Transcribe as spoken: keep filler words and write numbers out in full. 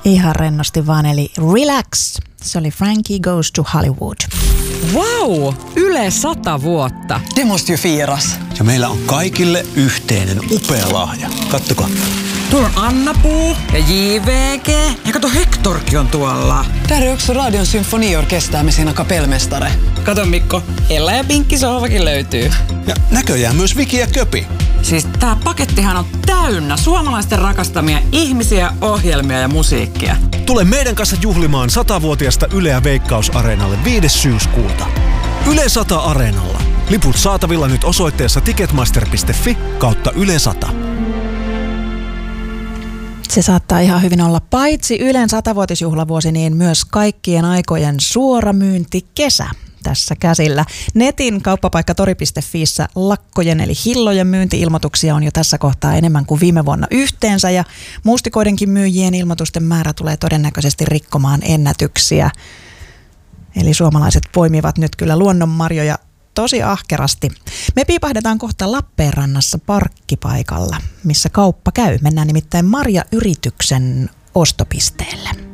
Ihan rennosti vaan, eli relax. Se oli Frankie Goes to Hollywood. Wow! Yle sata vuotta. Det måste ju firas. Ja meillä on kaikille yhteinen upea lahja. Kattokaa. Tuolla on Anna-Puu ja J V G. Ja kato, Hectorkin on tuolla. Där är också Radion symfoniorkester med sina kapellmästare. Kato Mikko, Ella ja Pinkki sohvakin löytyy. Ja näköjään myös Viki ja Köpi. Siis tää pakettihan on täynnä suomalaisten rakastamia ihmisiä, ohjelmia ja musiikkia. Tule meidän kanssa juhlimaan satavuotiasta Yleä Veikkaus-areenalle viides syyskuuta. Yle sata Areenalla. Liput saatavilla nyt osoitteessa ticketmaster piste fi kautta Yle sata. Se saattaa ihan hyvin olla paitsi Ylen satavuotisjuhlavuosi, niin myös kaikkien aikojen suoramyyntikesä tässä käsillä. Netin kauppapaikkatori piste fiissä lakkojen eli hillojen myynti-ilmoituksia on jo tässä kohtaa enemmän kuin viime vuonna yhteensä ja mustikoidenkin myyjien ilmoitusten määrä tulee todennäköisesti rikkomaan ennätyksiä. Eli suomalaiset poimivat nyt kyllä luonnonmarjoja tosi ahkerasti. Me piipahdetaan kohta Lappeenrannassa parkkipaikalla, missä kauppa käy. Mennään nimittäin marjayrityksen ostopisteelle.